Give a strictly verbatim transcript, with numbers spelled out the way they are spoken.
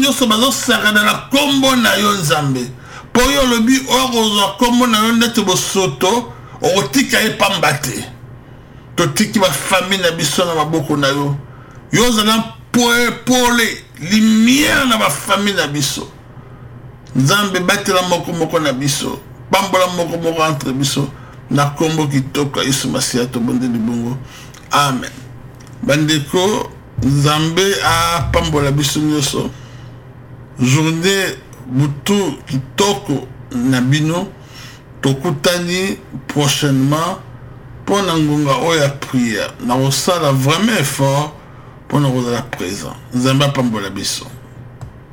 nyonso bazosaka na kombo na yo nzambe po yo lobi okozwa kombo na yo ndete bosoto okotika ye pamba te totiki bafamille na biso na maboko na yo yo ozala pole lumière na bafamille na biso nzambe batela moko moko na biso pambola moko moko entre biso na kombo kitoko Yesu Masiya tobondeli bongo amen. Bandeko nzambe a pambola biso nyonso journée butu kitoko na bino tokutani prochainement pour na ngonga oya prière na osala vraiment effort pour na kozala présent nzambe a pambola biso.